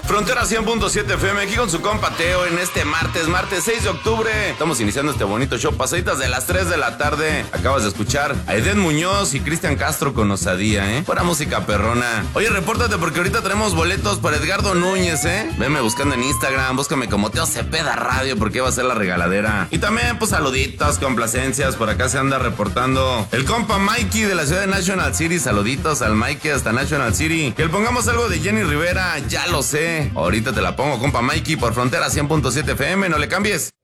Frontera 100.7 FM, aquí con su compa Teo en este martes 6 de octubre. Estamos iniciando este bonito show, pasaditas de las 3 de la tarde. Acabas de escuchar a Eden Muñoz y Cristian Castro con Osadía, Fuera música perrona. Oye, repórtate porque ahorita tenemos boletos para Edgardo Núñez, Venme buscando en Instagram, búscame como Teo Cepeda Radio porque va a ser la regaladera. Y también, pues, saluditos, complacencias, por acá se anda reportando el compa Mikey de la ciudad de National City. Saluditos al Mikey hasta National City. Que le pongamos algo de Jenny Rivera, ya lo sé. Ahorita te la pongo, compa Mikey, por Frontera 100.7 FM, no le cambies.